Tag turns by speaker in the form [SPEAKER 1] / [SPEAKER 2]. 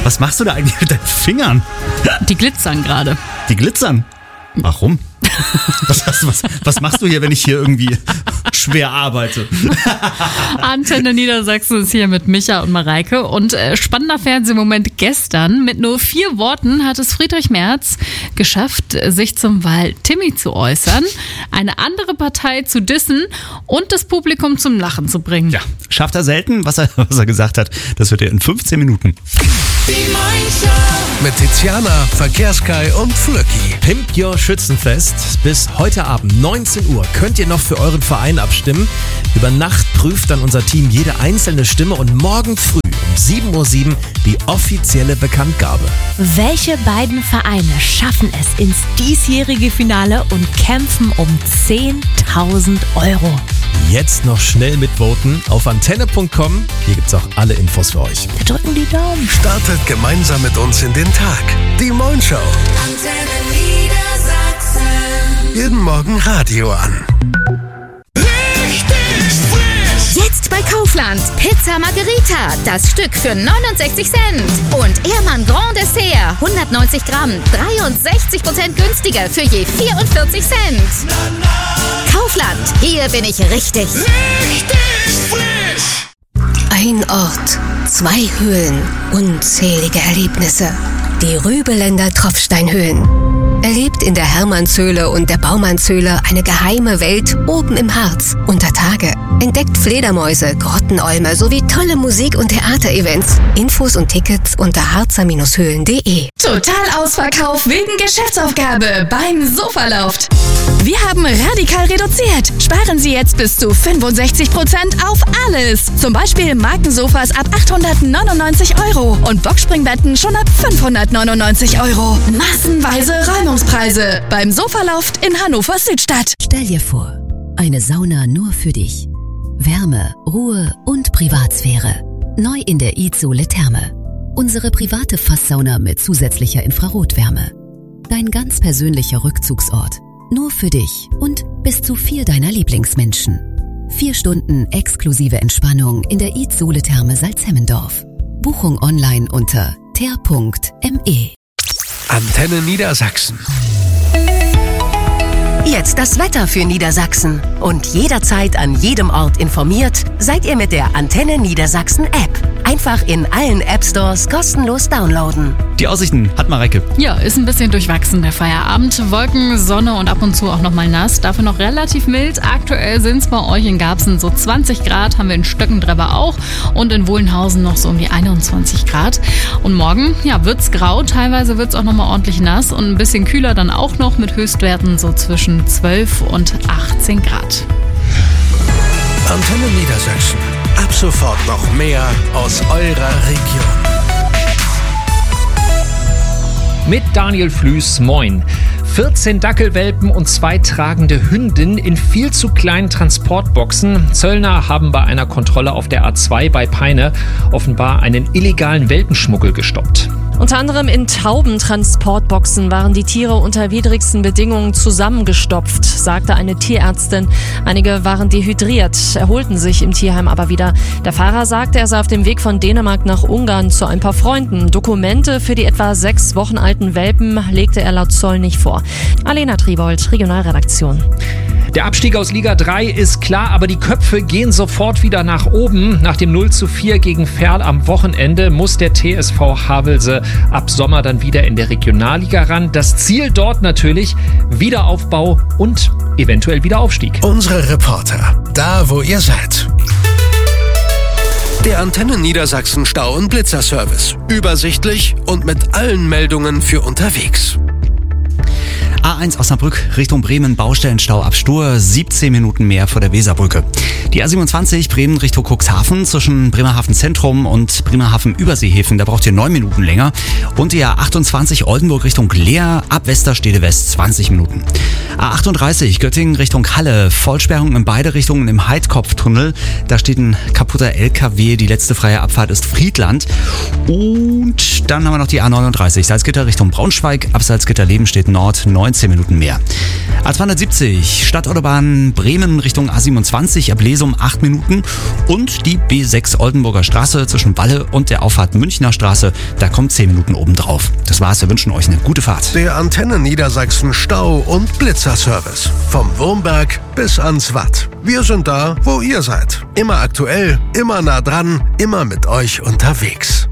[SPEAKER 1] Was machst du da eigentlich mit deinen Fingern?
[SPEAKER 2] Die glitzern gerade.
[SPEAKER 1] Die glitzern? Warum? Was machst du hier, wenn ich hier irgendwie schwer arbeite?
[SPEAKER 2] Antenne Niedersachsen ist hier mit Micha und Mareike. Und spannender Fernsehmoment gestern. Mit nur 4 Worten hat es Friedrich Merz geschafft, sich zum Wahl Timmy zu äußern, eine andere Partei zu dissen und das Publikum zum Lachen zu bringen.
[SPEAKER 1] Ja, schafft er selten, was er gesagt hat. Das hört ihr in 15 Minuten.
[SPEAKER 3] Die Moin-Show. Mit Tiziana, Verkehrskai und Flöcki.
[SPEAKER 4] Pimp Your Schützenfest. Bis heute Abend 19 Uhr könnt ihr noch für euren Verein abstimmen. Über Nacht prüft dann unser Team jede einzelne Stimme und morgen früh um 7:07 Uhr die offizielle Bekanntgabe.
[SPEAKER 5] Welche beiden Vereine schaffen es ins diesjährige Finale und kämpfen um 10.000 Euro?
[SPEAKER 4] Jetzt noch schnell mitvoten auf antenne.com. Hier gibt's auch alle Infos für euch.
[SPEAKER 5] Wir drücken die Daumen.
[SPEAKER 3] Startet gemeinsam mit uns in den Tag. Die Moin-Show.
[SPEAKER 6] Antenne Niedersachsen.
[SPEAKER 3] Jeden Morgen Radio an.
[SPEAKER 6] Richtig frisch.
[SPEAKER 7] Jetzt bei Kaufland. Pizza Margherita. Das Stück für 69 Cent. Und Ehrmann Grand Dessert. 190 Gramm. 63% günstiger für je 44 Cent. Kaufland. Hier bin ich richtig.
[SPEAKER 6] Richtig frisch.
[SPEAKER 8] Ein Ort, 2 Höhlen, unzählige Erlebnisse. Die Rübeländer Tropfsteinhöhlen. Erlebt in der Hermannshöhle und der Baumannshöhle eine geheime Welt oben im Harz unter Tage. Entdeckt Fledermäuse, Grottenolme sowie tolle Musik- und Theaterevents. Infos und Tickets unter harzer-höhlen.de.
[SPEAKER 9] Total Ausverkauf wegen Geschäftsaufgabe beim Sofaloft. Wir haben radikal reduziert. Sparen Sie jetzt bis zu 65% auf alles. Zum Beispiel Markensofas ab 899 Euro und Boxspringbetten schon ab 599 Euro. Massenweise Räumungspreise beim Sofaloft in Hannover Südstadt.
[SPEAKER 10] Stell dir vor, eine Sauna nur für dich. Wärme, Ruhe und Privatsphäre. Neu in der Izole Therme. Unsere private Fasssauna mit zusätzlicher Infrarotwärme. Dein ganz persönlicher Rückzugsort. Nur für dich und bis zu 4 deiner Lieblingsmenschen. 4 Stunden exklusive Entspannung in der Izole Therme Salzhemmendorf. Buchung online unter ter.me.
[SPEAKER 3] Antenne Niedersachsen.
[SPEAKER 8] Jetzt das Wetter für Niedersachsen. Und jederzeit an jedem Ort informiert, seid ihr mit der Antenne Niedersachsen App. Einfach in allen App-Stores kostenlos downloaden.
[SPEAKER 1] Die Aussichten hat Mareike.
[SPEAKER 2] Ja, ist ein bisschen durchwachsen der Feierabend. Wolken, Sonne und ab und zu auch nochmal nass. Dafür noch relativ mild. Aktuell sind es bei euch in Garbsen so 20 Grad, haben wir in Stöckendrebber auch. Und in Wohlenhausen noch so um die 21 Grad. Und morgen, ja, wird's grau. Teilweise wird's auch nochmal ordentlich nass. Und ein bisschen kühler dann auch noch mit Höchstwerten so zwischen 12 und 18 Grad.
[SPEAKER 3] Antenne Niedersachsen. Ab sofort noch mehr aus eurer Region.
[SPEAKER 11] Mit Daniel Flüß, moin. 14 Dackelwelpen und 2 tragende Hündinnen in viel zu kleinen Transportboxen. Zöllner haben bei einer Kontrolle auf der A2 bei Peine offenbar einen illegalen Welpenschmuggel gestoppt.
[SPEAKER 12] Unter anderem in Taubentransportboxen waren die Tiere unter widrigsten Bedingungen zusammengestopft, sagte eine Tierärztin. Einige waren dehydriert, erholten sich im Tierheim aber wieder. Der Fahrer sagte, er sei auf dem Weg von Dänemark nach Ungarn zu ein paar Freunden. Dokumente für die etwa 6 Wochen alten Welpen legte er laut Zoll nicht vor. Alena Triebold, Regionalredaktion.
[SPEAKER 11] Der Abstieg aus Liga 3 ist klar, aber die Köpfe gehen sofort wieder nach oben. Nach dem 0:4 gegen Verl am Wochenende muss der TSV Havelse ab Sommer dann wieder in der Regionalliga ran. Das Ziel dort natürlich Wiederaufbau und eventuell Wiederaufstieg.
[SPEAKER 3] Unsere Reporter, da wo ihr seid. Der Antenne Niedersachsen Stau- und Blitzerservice. Übersichtlich und mit allen Meldungen für unterwegs.
[SPEAKER 1] A1 Osnabrück Richtung Bremen, Baustellenstau ab Stur, 17 Minuten mehr vor der Weserbrücke. Die A27 Bremen Richtung Cuxhaven zwischen Bremerhaven Zentrum und Bremerhaven Überseehäfen, da braucht ihr 9 Minuten länger. Und die A28 Oldenburg Richtung Leer ab Westerstede West 20 Minuten. A38 Göttingen Richtung Halle, Vollsperrung in beide Richtungen im Heidkopftunnel. Da steht ein kaputter LKW, die letzte freie Abfahrt ist Friedland. Und dann haben wir noch die A39 Salzgitter Richtung Braunschweig, ab Salzgitter Lebenstedt Nord 90 19 Minuten mehr. A270 Stadtautobahn Bremen Richtung A27 ab Lesum 8 Minuten und die B6 Oldenburger Straße zwischen Walle und der Auffahrt Münchner Straße, da kommt 10 Minuten obendrauf. Das war's, wir wünschen euch eine gute Fahrt.
[SPEAKER 3] Der Antenne Niedersachsen Stau- und Blitzerservice. Vom Wurmberg bis ans Watt. Wir sind da, wo ihr seid. Immer aktuell, immer nah dran, immer mit euch unterwegs.